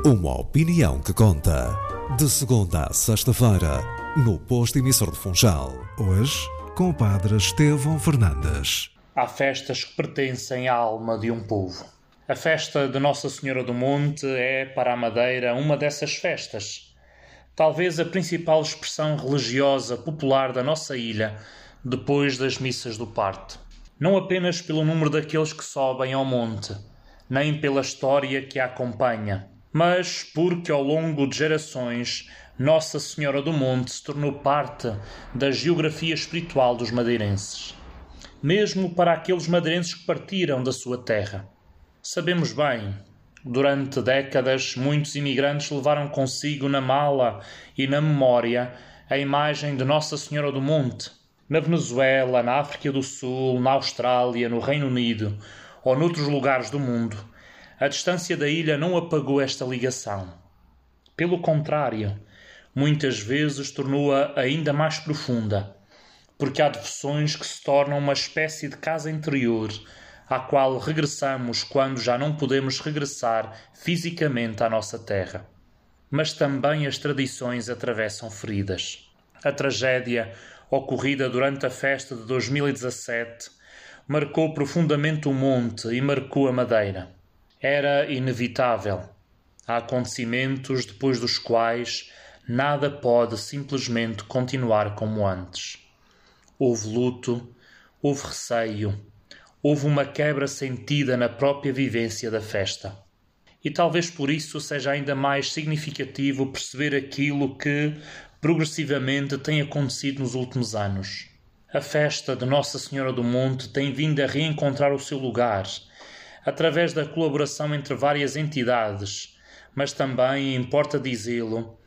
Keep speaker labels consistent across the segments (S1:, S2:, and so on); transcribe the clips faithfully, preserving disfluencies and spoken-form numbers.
S1: Uma opinião que conta. De segunda a sexta-feira, no posto emissor de Funchal. Hoje, com o padre Estevão Fernandes.
S2: Há festas que pertencem à alma de um povo. A festa de Nossa Senhora do Monte é, para a Madeira, uma dessas festas. Talvez a principal expressão religiosa popular da nossa ilha, depois das missas do Parto. Não apenas pelo número daqueles que sobem ao monte, nem pela história que a acompanha, mas porque ao longo de gerações Nossa Senhora do Monte se tornou parte da geografia espiritual dos madeirenses. Mesmo para aqueles madeirenses que partiram da sua terra. Sabemos bem, durante décadas, muitos imigrantes levaram consigo na mala e na memória a imagem de Nossa Senhora do Monte. Na Venezuela, na África do Sul, na Austrália, no Reino Unido ou noutros lugares do mundo, a distância da ilha não apagou esta ligação. Pelo contrário, muitas vezes tornou-a ainda mais profunda, porque há devoções que se tornam uma espécie de casa interior, à qual regressamos quando já não podemos regressar fisicamente à nossa terra. Mas também as tradições atravessam feridas. A tragédia ocorrida durante a festa de dois mil e dezassete marcou profundamente o monte e marcou a Madeira. Era inevitável. Há acontecimentos depois dos quais nada pode simplesmente continuar como antes. Houve luto, houve receio, houve uma quebra sentida na própria vivência da festa. E talvez por isso seja ainda mais significativo perceber aquilo que, progressivamente, tem acontecido nos últimos anos. A festa de Nossa Senhora do Monte tem vindo a reencontrar o seu lugar, através da colaboração entre várias entidades, mas também, importa dizê-lo,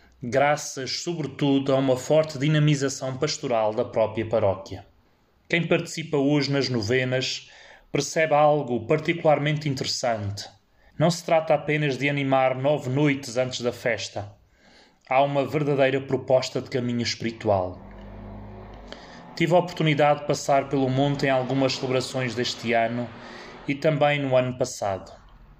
S2: graças sobretudo a uma forte dinamização pastoral da própria paróquia. Quem participa hoje nas novenas percebe algo particularmente interessante. Não se trata apenas de animar nove noites antes da festa. Há uma verdadeira proposta de caminho espiritual. Tive a oportunidade de passar pelo monte em algumas celebrações deste ano e também no ano passado.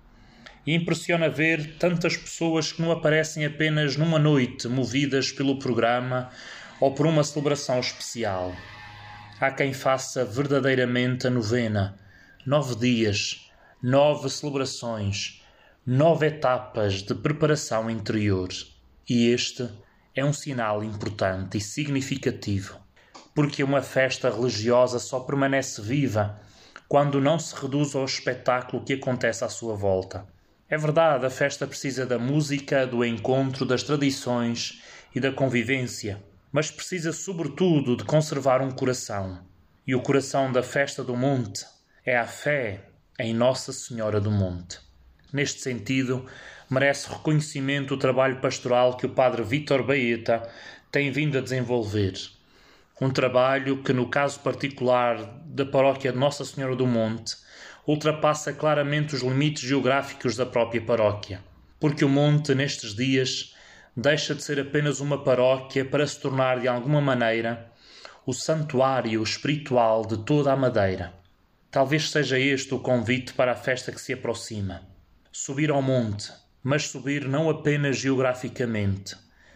S2: E impressiona ver tantas pessoas que não aparecem apenas numa noite, movidas pelo programa ou por uma celebração especial. Há quem faça verdadeiramente a novena. Nove dias, nove celebrações, nove etapas de preparação interior. E este é um sinal importante e significativo, porque uma festa religiosa só permanece viva quando não se reduz ao espetáculo que acontece à sua volta. É verdade, a festa precisa da música, do encontro, das tradições e da convivência, mas precisa sobretudo de conservar um coração. E o coração da festa do Monte é a fé em Nossa Senhora do Monte. Neste sentido, merece reconhecimento o trabalho pastoral que o padre Vítor Baeta tem vindo a desenvolver. Um trabalho que, no caso particular da paróquia de Nossa Senhora do Monte, ultrapassa claramente os limites geográficos da própria paróquia, porque o monte, nestes dias, deixa de ser apenas uma paróquia para se tornar, de alguma maneira, o santuário espiritual de toda a Madeira. Talvez seja este o convite para a festa que se aproxima. Subir ao monte, mas subir não apenas geograficamente,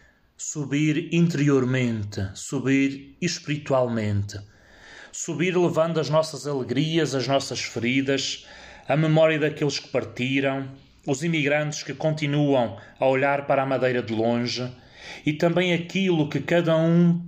S2: subir interiormente, subir espiritualmente, subir levando as nossas alegrias, as nossas feridas, a memória daqueles que partiram, os imigrantes que continuam a olhar para a Madeira de longe e também aquilo que cada um